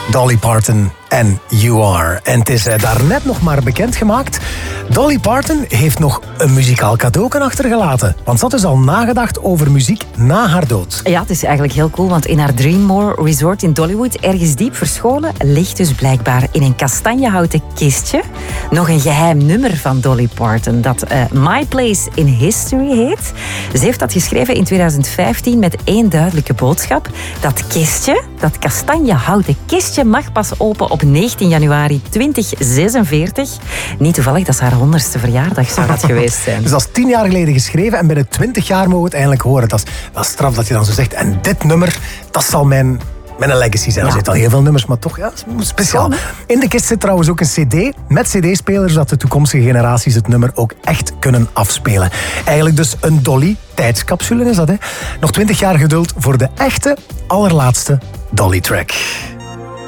Dolly Parton en You Are. En het is daarnet nog maar bekendgemaakt. Dolly Parton heeft nog een muzikaal cadeau achtergelaten. Want ze had dus al nagedacht over muziek na haar dood. Ja, het is eigenlijk heel cool, want in haar Dreammore Resort in Dollywood, ergens diep verscholen, ligt dus blijkbaar in een kastanjehouten kistje nog een geheim nummer van Dolly Parton dat My Place in History heet. Ze heeft dat geschreven in 2015 met één duidelijke boodschap. Dat kistje, dat kastanjehouten kistje, mag pas open op 19 januari 2046. Niet toevallig, dat is haar 100ste verjaardag zou dat geweest zijn. Dus dat is 10 jaar geleden geschreven en binnen 20 jaar mogen we het eindelijk horen. Dat is straf dat je dan zo zegt. En dit nummer, dat zal mijn legacy zijn. Er zitten al heel veel nummers, maar toch, ja, speciaal. In de kist zit trouwens ook een cd met cd-spelers, zodat de toekomstige generaties het nummer ook echt kunnen afspelen. Eigenlijk dus een Dolly-tijdscapsule is dat, hè. Nog 20 jaar geduld voor de echte, allerlaatste Dolly-track.